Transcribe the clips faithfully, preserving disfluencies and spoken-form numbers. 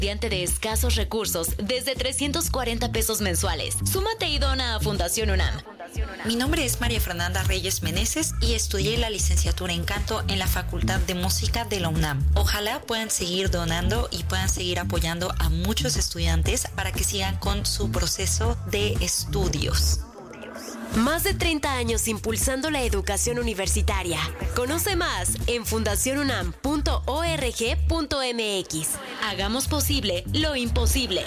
estudiante de escasos recursos desde trescientos cuarenta pesos mensuales. Súmate y dona a Fundación UNAM. Mi nombre es María Fernanda Reyes Meneses y estudié la licenciatura en canto en la Facultad de Música de la UNAM. Ojalá puedan seguir donando y puedan seguir apoyando a muchos estudiantes para que sigan con su proceso de estudios. Más de treinta años impulsando la educación universitaria. Conoce más en fundación unam punto org punto mx. Hagamos posible lo imposible.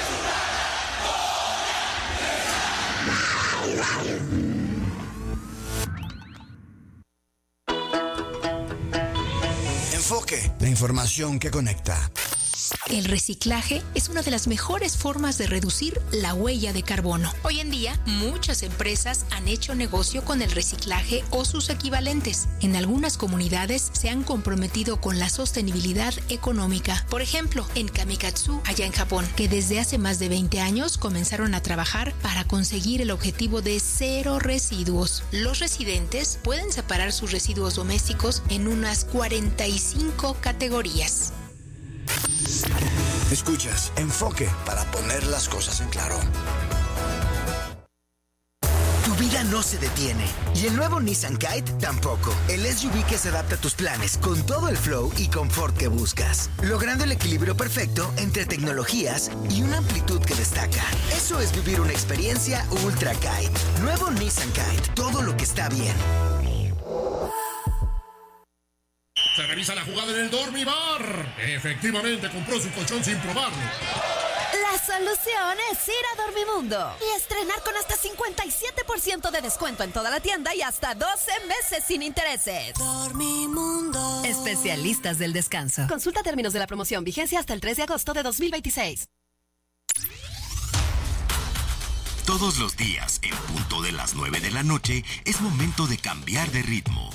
Enfoque, la información que conecta. El reciclaje es una de las mejores formas de reducir la huella de carbono. Hoy en día, muchas empresas han hecho negocio con el reciclaje o sus equivalentes. En algunas comunidades se han comprometido con la sostenibilidad económica. Por ejemplo, en Kamikatsu, allá en Japón, que desde hace más de veinte años comenzaron a trabajar para conseguir el objetivo de cero residuos. Los residentes pueden separar sus residuos domésticos en unas cuarenta y cinco categorías. Escuchas Enfoque para poner las cosas en claro. Tu vida no se detiene y el nuevo Nissan Kite tampoco. El S U V que se adapta a tus planes con todo el flow y confort que buscas, logrando el equilibrio perfecto entre tecnologías y una amplitud que destaca. Eso es vivir una experiencia Ultra Kite. Nuevo Nissan Kite, todo lo que está bien. Se revisa la jugada en el Dormibar. Efectivamente, compró su colchón sin probarlo. La solución es ir a Dormimundo y estrenar con hasta cincuenta y siete por ciento de descuento en toda la tienda y hasta doce meses sin intereses. Dormimundo. Especialistas del descanso. Consulta términos de la promoción. Vigencia hasta el tres de agosto de dos mil veintiséis. Todos los días, en punto de las nueve de la noche, es momento de cambiar de ritmo.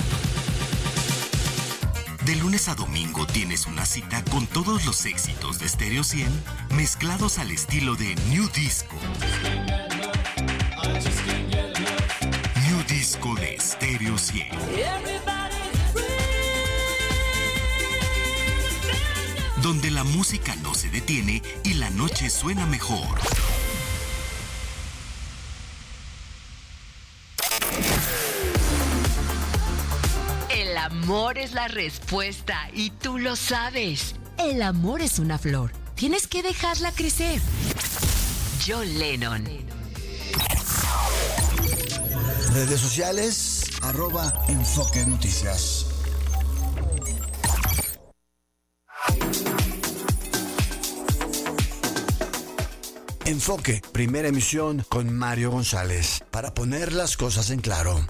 De lunes a domingo tienes una cita con todos los éxitos de Stereo cien mezclados al estilo de New Disco. New Disco de Stereo cien. Donde la música no se detiene y la noche suena mejor. El amor es la respuesta y tú lo sabes. El amor es una flor. Tienes que dejarla crecer. John Lennon. Redes sociales, arroba Enfoque Noticias. Enfoque, primera emisión con Mario González, para poner las cosas en claro.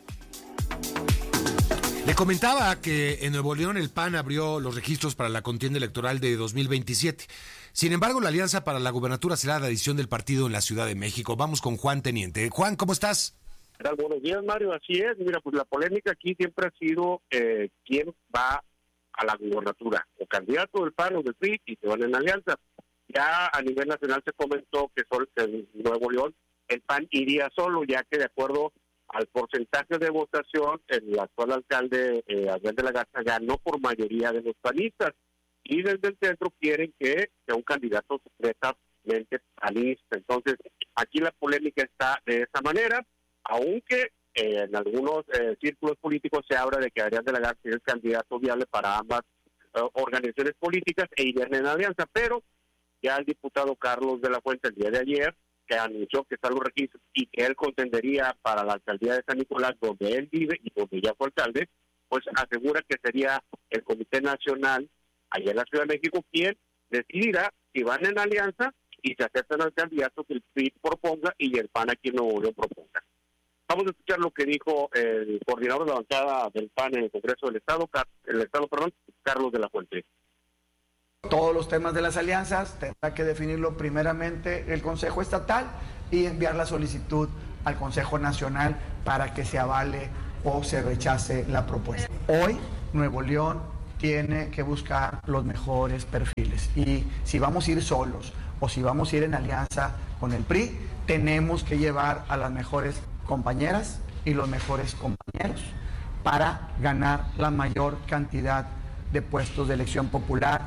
Le comentaba que en Nuevo León el P A N abrió los registros para la contienda electoral de dos mil veintisiete. Sin embargo, la alianza para la gubernatura será la adición del partido en la Ciudad de México. Vamos con Juan Teniente. Juan, ¿cómo estás? Buenos días, Mario. Así es. Mira, pues la polémica aquí siempre ha sido eh, quién va a la gubernatura, o candidato del P A N o del P R I, y se van en alianza. Ya a nivel nacional se comentó que solo en Nuevo León el P A N iría solo, ya que de acuerdo al porcentaje de votación, el actual alcalde eh, Adrián de la Garza ganó por mayoría de los panistas, y desde el centro quieren que sea un candidato secretamente panista. Entonces, aquí la polémica está de esa manera, aunque eh, en algunos eh, círculos políticos se habla de que Adrián de la Garza es el candidato viable para ambas eh, organizaciones políticas e irían en alianza, pero ya el diputado Carlos de la Fuente el día de ayer, que anunció que están los registros y que él contendería para la alcaldía de San Nicolás, donde él vive y donde ya fue alcalde, pues asegura que sería el Comité Nacional allá en la Ciudad de México quien decidirá si van en alianza y se aceptan al candidato que el P R I proponga y el P A N a quien no lo proponga. Vamos a escuchar lo que dijo el coordinador de la bancada del P A N en el Congreso del Estado, el Estado, perdón, Carlos de la Fuente. Todos los temas de las alianzas tendrá que definirlo primeramente el Consejo Estatal y enviar la solicitud al Consejo Nacional para que se avale o se rechace la propuesta. Hoy Nuevo León tiene que buscar los mejores perfiles y si vamos a ir solos o si vamos a ir en alianza con el P R I, tenemos que llevar a las mejores compañeras y los mejores compañeros para ganar la mayor cantidad de puestos de elección popular,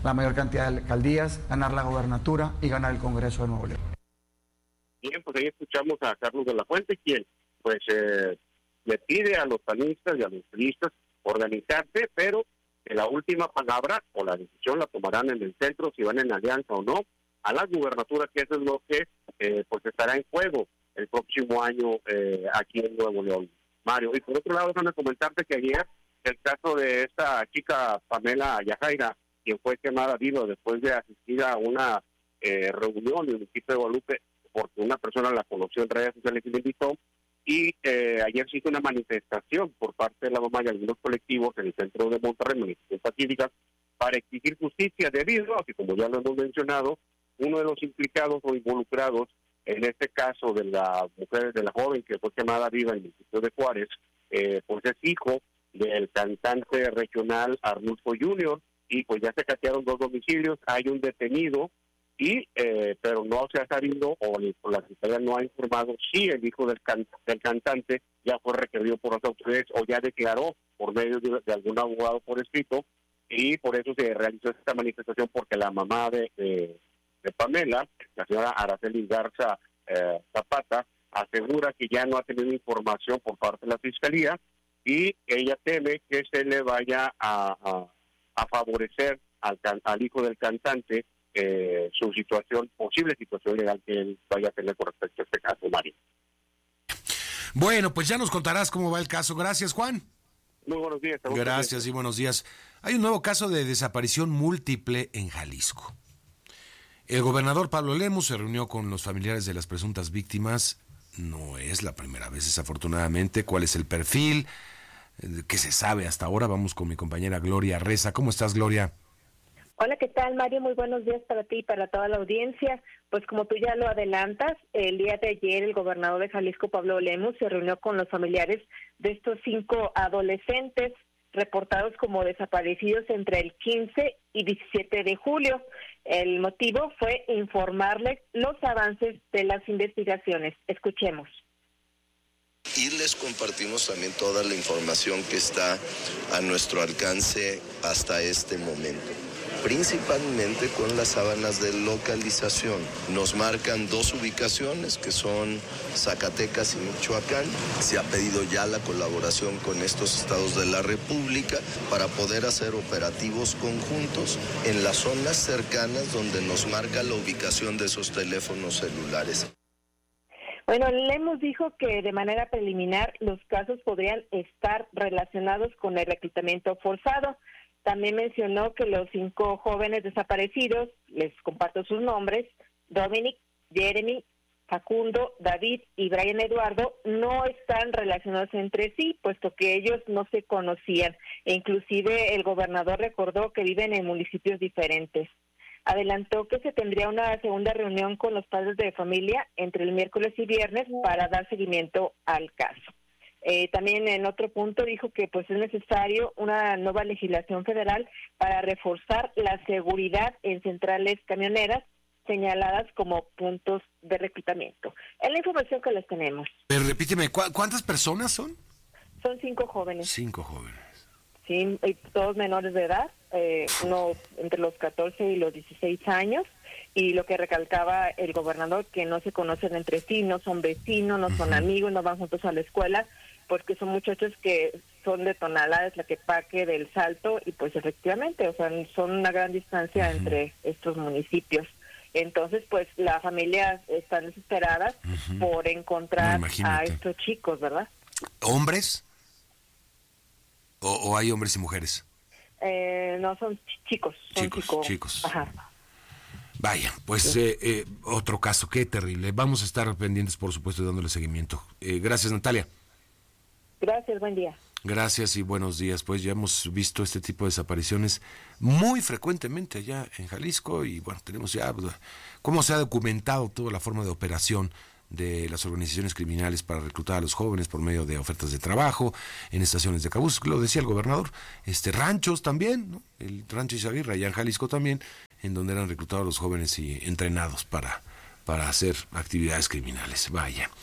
la mayor cantidad de alcaldías, ganar la gobernatura y ganar el Congreso de Nuevo León. Bien, pues ahí escuchamos a Carlos de la Fuente, quien pues eh, le pide a los panistas y a los priistas organizarse, pero que la última palabra o la decisión la tomarán en el centro, si van en alianza o no, a las gubernaturas, que eso es lo que eh, pues estará en juego el próximo año eh, aquí en Nuevo León, Mario. Y por otro lado, déjame comentarte que ayer el caso de esta chica Pamela Yajaira, quien fue quemada viva después de asistir a una eh, reunión en el municipio de Guadalupe, porque una persona la conoció en redes sociales y le invitó, y eh, ayer se hizo una manifestación por parte de la mamá y algunos colectivos en el centro de Monterrey, municipio Patílica, para exigir justicia debido a que, como ya lo hemos mencionado, uno de los implicados o involucrados en este caso de la mujer, de la joven que fue quemada viva en el municipio de Juárez, eh, pues es hijo del cantante regional Arnulfo junior, y pues ya se catearon dos domicilios, hay un detenido, y eh, pero no se ha sabido, o la Fiscalía no ha informado si el hijo del, can, del cantante ya fue requerido por las autoridades o ya declaró por medio de, de algún abogado por escrito, y por eso se realizó esta manifestación, porque la mamá de, de, de Pamela, la señora Araceli Garza eh, Zapata, asegura que ya no ha tenido información por parte de la Fiscalía, y ella teme que se le vaya a, a, a favorecer al, al hijo del cantante eh, su situación, posible situación legal que él vaya a tener con respecto a este caso, Mario. Bueno, pues ya nos contarás cómo va el caso. Gracias, Juan. Muy buenos días. Gracias y buenos días. Hay un nuevo caso de desaparición múltiple en Jalisco. El gobernador Pablo Lemus se reunió con los familiares de las presuntas víctimas. No es la primera vez, desafortunadamente. ¿Cuál es el perfil? ¿Qué se sabe hasta ahora? Vamos con mi compañera Gloria Reza. ¿Cómo estás, Gloria? Hola, ¿qué tal, Mario? Muy buenos días para ti y para toda la audiencia. Pues como tú ya lo adelantas, el día de ayer el gobernador de Jalisco, Pablo Lemus, se reunió con los familiares de estos cinco adolescentes reportados como desaparecidos entre el quince y diecisiete de julio. El motivo fue informarles los avances de las investigaciones. Escuchemos. Y les compartimos también toda la información que está a nuestro alcance hasta este momento, principalmente con las sábanas de localización. Nos marcan dos ubicaciones que son Zacatecas y Michoacán. Se ha pedido ya la colaboración con estos estados de la República para poder hacer operativos conjuntos en las zonas cercanas donde nos marca la ubicación de esos teléfonos celulares. Bueno, Lemus dijo que de manera preliminar los casos podrían estar relacionados con el reclutamiento forzado. También mencionó que los cinco jóvenes desaparecidos, les comparto sus nombres, Dominic, Jeremy, Facundo, David y Brian Eduardo, no están relacionados entre sí, puesto que ellos no se conocían. E inclusive el gobernador recordó que viven en municipios diferentes. Adelantó que se tendría una segunda reunión con los padres de familia entre el miércoles y viernes para dar seguimiento al caso. Eh, también en otro punto dijo que pues es necesario una nueva legislación federal para reforzar la seguridad en centrales camioneras señaladas como puntos de reclutamiento. Es la información que les tenemos. Pero repíteme, ¿cu- ¿cuántas personas son? Son cinco jóvenes. Cinco jóvenes. Sí, y todos menores de edad, eh, uno entre los catorce y los dieciséis años, y lo que recalcaba el gobernador, que no se conocen entre sí, no son vecinos, no son amigos, no van juntos a la escuela, porque son muchachos que son de Tonalá, Tlaquepaque, del Salto, y pues efectivamente, o sea, son una gran distancia uh-huh. entre estos municipios. Entonces, pues, la familia está desesperada uh-huh. por encontrar no, a estos chicos, ¿verdad? ¿Hombres? ¿O, o hay hombres y mujeres? Eh, no, son chicos. Son chicos, chicos. chicos. Ajá. Vaya, pues sí. eh, eh, otro caso, qué terrible. Vamos a estar pendientes, por supuesto, dándole seguimiento. Eh, gracias, Natalia. Gracias, buen día. Gracias y buenos días. Pues ya hemos visto este tipo de desapariciones muy frecuentemente allá en Jalisco y bueno, tenemos ya cómo se ha documentado toda la forma de operación de las organizaciones criminales para reclutar a los jóvenes por medio de ofertas de trabajo en estaciones de cabuz, lo decía el gobernador, este ranchos también, ¿no? El rancho Izaguirre allá en Jalisco también, en donde eran reclutados los jóvenes y entrenados para, para hacer actividades criminales. Vaya.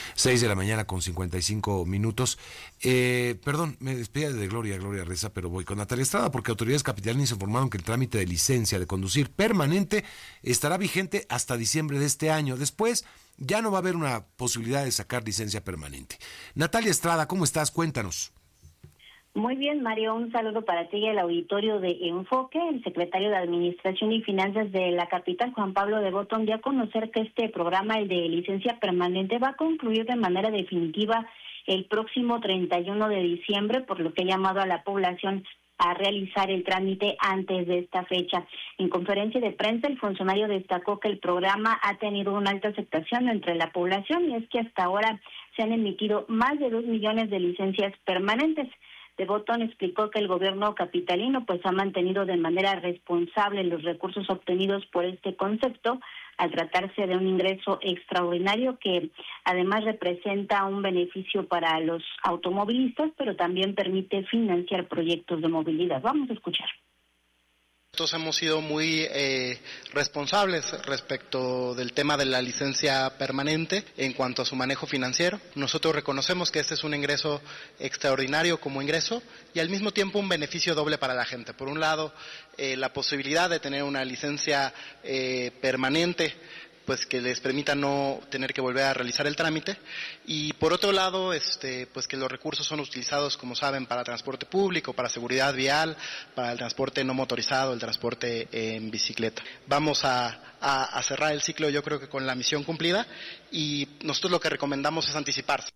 seis de la mañana con cincuenta y cinco minutos. Eh, perdón, me despedía de Gloria, Gloria Reza, pero voy con Natalia Estrada porque autoridades capitalinas informaron que el trámite de licencia de conducir permanente estará vigente hasta diciembre de este año. Después ya no va a haber una posibilidad de sacar licencia permanente. Natalia Estrada, ¿cómo estás? Cuéntanos. Muy bien, Mario, un saludo para ti y el auditorio de Enfoque. El secretario de Administración y Finanzas de la capital, Juan Pablo de Botón, dio a conocer que este programa, el de licencia permanente, va a concluir de manera definitiva el próximo treinta y uno de diciembre, por lo que ha llamado a la población a realizar el trámite antes de esta fecha. En conferencia de prensa, el funcionario destacó que el programa ha tenido una alta aceptación entre la población y es que hasta ahora se han emitido más de dos millones de licencias permanentes. De Botón explicó que el gobierno capitalino pues ha mantenido de manera responsable los recursos obtenidos por este concepto al tratarse de un ingreso extraordinario que además representa un beneficio para los automovilistas, pero también permite financiar proyectos de movilidad. Vamos a escuchar. Nosotros hemos sido muy eh, responsables respecto del tema de la licencia permanente en cuanto a su manejo financiero. Nosotros reconocemos que este es un ingreso extraordinario como ingreso y al mismo tiempo un beneficio doble para la gente. Por un lado, eh, la posibilidad de tener una licencia eh, permanente, pues que les permita no tener que volver a realizar el trámite, y por otro lado, este, pues que los recursos son utilizados, como saben, para transporte público, para seguridad vial, para el transporte no motorizado, el transporte en bicicleta. Vamos a, a, a cerrar el ciclo, yo creo que con la misión cumplida, y nosotros lo que recomendamos es anticiparse.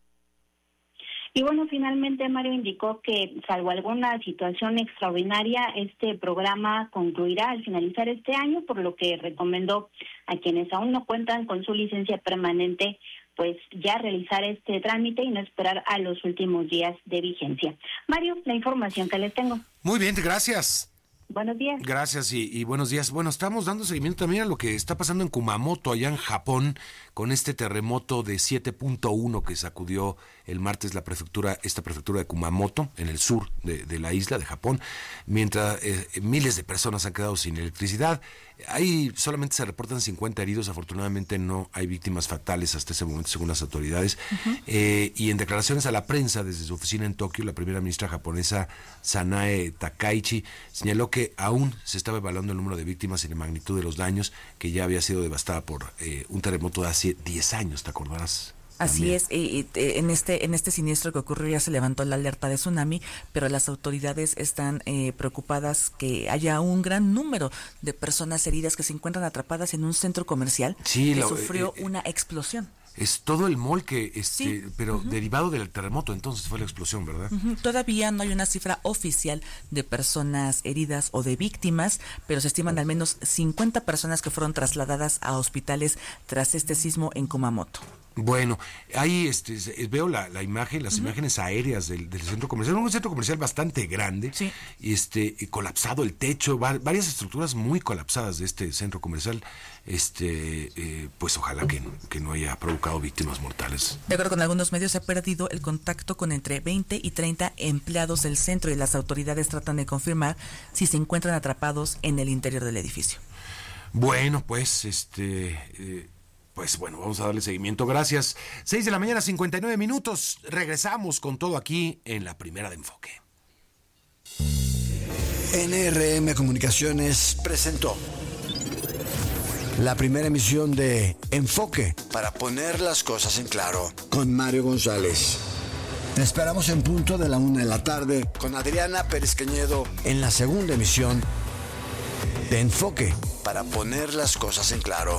Y bueno, finalmente Mario indicó que, salvo alguna situación extraordinaria, este programa concluirá al finalizar este año, por lo que recomendó a quienes aún no cuentan con su licencia permanente, pues ya realizar este trámite y no esperar a los últimos días de vigencia. Mario, la información que les tengo. Muy bien, gracias. Buenos días. Gracias y, y buenos días. Bueno, estamos dando seguimiento también a lo que está pasando en Kumamoto, allá en Japón, con este terremoto de siete punto uno que sacudió el martes la prefectura, esta prefectura de Kumamoto, en el sur de, de la isla de Japón, mientras eh, miles de personas han quedado sin electricidad. Ahí solamente se reportan cincuenta heridos, afortunadamente no hay víctimas fatales hasta ese momento según las autoridades. Uh-huh. Eh, y en declaraciones a la prensa desde su oficina en Tokio, la primera ministra japonesa Sanae Takaichi señaló que aún se estaba evaluando el número de víctimas y la magnitud de los daños, que ya había sido devastada por eh, un terremoto de hace diez años, ¿te acordarás? Así También. es, y, y, en este en este siniestro que ocurrió ya se levantó la alerta de tsunami, pero las autoridades están eh, preocupadas que haya un gran número de personas heridas que se encuentran atrapadas en un centro comercial sí, que lo, sufrió eh, una explosión. Es todo el mall que, este, sí. pero uh-huh. derivado del terremoto, entonces fue la explosión, ¿verdad? Uh-huh. Todavía no hay una cifra oficial de personas heridas o de víctimas, pero se estiman al menos cincuenta personas que fueron trasladadas a hospitales tras este sismo en Kumamoto. Bueno, ahí este, veo la, la imagen, las uh-huh. imágenes aéreas del, del centro comercial, un centro comercial bastante grande, sí. y este, y colapsado el techo, va, varias estructuras muy colapsadas de este centro comercial, este, eh, pues ojalá que, que no haya provocado víctimas mortales. De acuerdo con algunos medios, se ha perdido el contacto con entre veinte y treinta empleados del centro y las autoridades tratan de confirmar si se encuentran atrapados en el interior del edificio. Bueno, pues, este... Eh, Pues bueno, vamos a darle seguimiento. Gracias. seis de la mañana, cincuenta y nueve minutos. Regresamos con todo aquí en la primera de Enfoque. N R M Comunicaciones presentó la primera emisión de Enfoque para poner las cosas en claro con Mario González. Te esperamos en punto de la una de la tarde con Adriana Pérez Cañedo en la segunda emisión de Enfoque para poner las cosas en claro.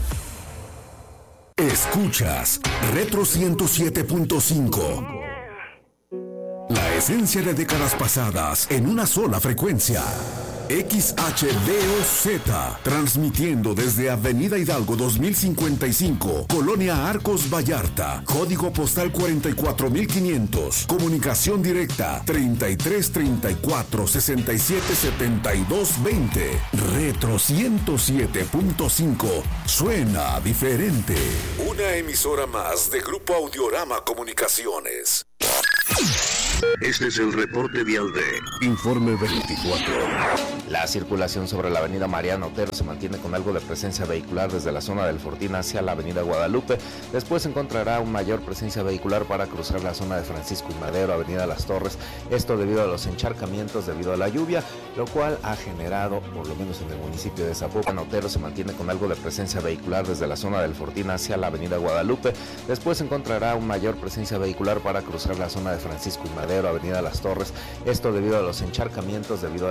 Escuchas Retro ciento siete punto cinco. La esencia de décadas pasadas en una sola frecuencia. X H D O Z, transmitiendo desde Avenida Hidalgo dos mil cincuenta y cinco, Colonia Arcos Vallarta, código postal cuarenta y cuatro mil quinientos, comunicación directa treinta y tres treinta y cuatro sesenta y siete setenta y dos veinte. Retro ciento siete punto cinco, suena diferente. Una emisora más de Grupo Audiorama Comunicaciones. Este es el reporte vial de Informe veinticuatro. La circulación sobre la avenida Mariano Otero se mantiene con algo de presencia vehicular desde la zona del Fortín hacia la avenida Guadalupe. Después se encontrará una mayor presencia vehicular para cruzar la zona de Francisco y Madero, avenida Las Torres. Esto debido a los encharcamientos debido a la lluvia, lo cual ha generado, por lo menos en el municipio de Zapopan, Otero se mantiene con algo de presencia vehicular desde la zona del Fortín hacia la avenida Guadalupe. Después se encontrará una mayor presencia vehicular para cruzar la zona de Francisco y Madero, avenida Las Torres. Esto debido a los encharcamientos debido a